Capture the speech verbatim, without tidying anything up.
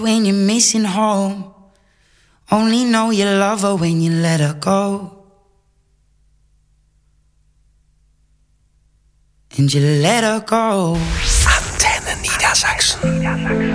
When you're missing home, only know you love her when you let her go. And you let her go. Antenne Niedersachsen.